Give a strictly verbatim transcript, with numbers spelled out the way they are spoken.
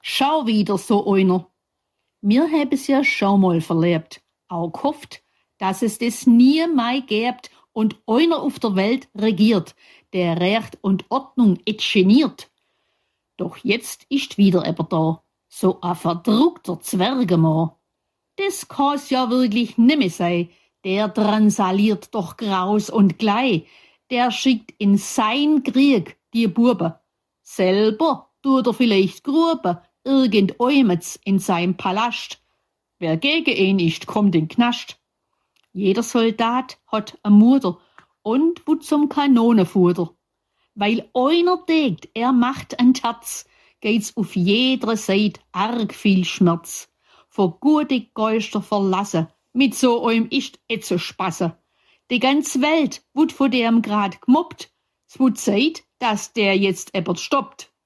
Schau wieder so einer. Mir haben es ja schon mal verlebt, auch gehofft, dass es das nie mehr gibt und einer auf der Welt regiert, der Recht und Ordnung et geniert. Doch jetzt ist wieder aber da, so ein verdruckter Zwergemann. Das kann's ja wirklich nimmer sein, der drangsaliert doch graus und glei, der schickt in sein Krieg die Buben. Selber tut er vielleicht gruben, irgendäumets in seinem Palast. Wer gegen ihn ist, kommt in Knast. Jeder Soldat hat a Mutter und wo zum Kanonenfutter. Weil einer denkt, er macht ein Terz, geht's auf jeder Seite arg viel Schmerz. Vor gute Geister verlassen, mit so einem ist et so Spasse. Die ganze Welt wird von dem grad gemobbt. Es wird Zeit, dass der jetzt ebert stoppt.